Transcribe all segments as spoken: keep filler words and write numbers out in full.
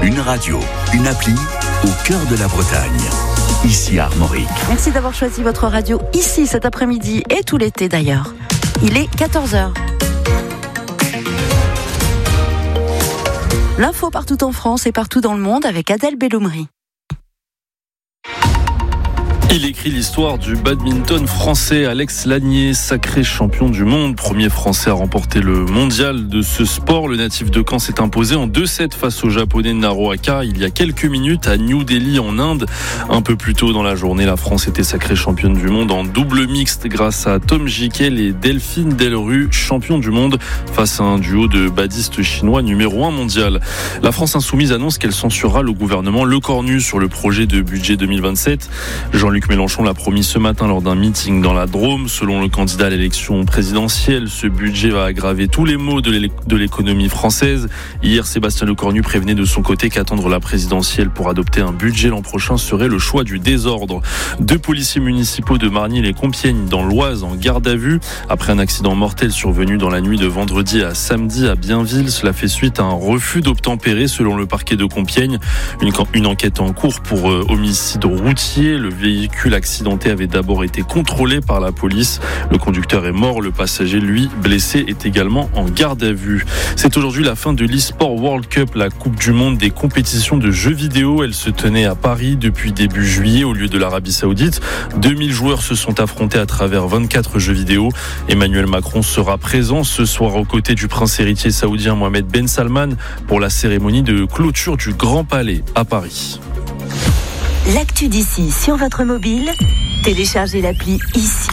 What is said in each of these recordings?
Une radio, une appli au cœur de la Bretagne. Ici Armorique. Merci d'avoir choisi votre radio ici cet après-midi et tout l'été d'ailleurs. Il est quatorze heures. L'info partout en France et partout dans le monde avec Adèle Belloumri. Il écrit l'histoire du badminton français. Alex Lanier, sacré champion du monde, premier français à remporter le mondial de ce sport. Le natif de Caen s'est imposé en deux sept face au japonais Naruhaka il y a quelques minutes à New Delhi en Inde. Un peu plus tôt dans la journée, la France était sacrée championne du monde en double mixte grâce à Tom Jikel et Delphine Delru, champion du monde face à un duo de badistes chinois numéro un mondial. La France insoumise annonce qu'elle censurera le gouvernement Lecornu sur le projet de budget deux mille vingt-sept. Jean-Luc Mélenchon l'a promis ce matin lors d'un meeting dans la Drôme. Selon le candidat à l'élection présidentielle, ce budget va aggraver tous les maux de l'économie française. Hier, Sébastien Lecornu prévenait de son côté qu'attendre la présidentielle pour adopter un budget l'an prochain serait le choix du désordre. Deux policiers municipaux de Margnil-et-Compiègne dans l'Oise en garde à vue après un accident mortel survenu dans la nuit de vendredi à samedi à Bienville. Cela fait suite à un refus d'obtempérer selon le parquet de Compiègne. Une, une enquête en cours pour euh, homicide routier. Le véhicule Le véhicule accidenté avait d'abord été contrôlé par la police. Le conducteur est mort, le passager, lui, blessé, est également en garde à vue. C'est aujourd'hui la fin de l'e-sport World Cup, la Coupe du monde des compétitions de jeux vidéo. Elle se tenait à Paris depuis début juillet au lieu de l'Arabie Saoudite. deux mille joueurs se sont affrontés à travers vingt-quatre jeux vidéo. Emmanuel Macron sera présent ce soir aux côtés du prince héritier saoudien Mohamed Ben Salman pour la cérémonie de clôture du Grand Palais à Paris. L'actu d'ici sur votre mobile, téléchargez l'appli ici.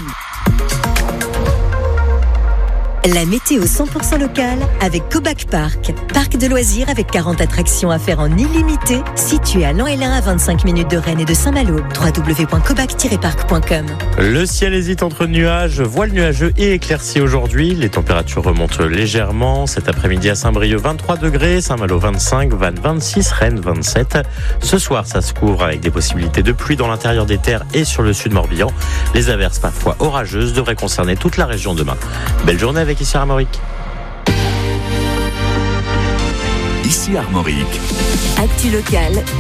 La météo cent pour cent locale avec Cobac Park. Parc de loisirs avec quarante attractions à faire en illimité, situé à Lan-Hélin à vingt-cinq minutes de Rennes et de Saint-Malo. w w w point cobac tiret park point com. Le ciel hésite entre nuages, voile nuageux et éclairci aujourd'hui. Les températures remontent légèrement. Cet après-midi à Saint-Brieuc, vingt-trois degrés, Saint-Malo vingt-cinq, Vannes vingt-six, Rennes vingt-sept. Ce soir, ça se couvre avec des possibilités de pluie dans l'intérieur des terres et sur le sud Morbihan. Les averses parfois orageuses devraient concerner toute la région demain. Belle journée avec ici Armorique. Ici Armorique. Actu locale,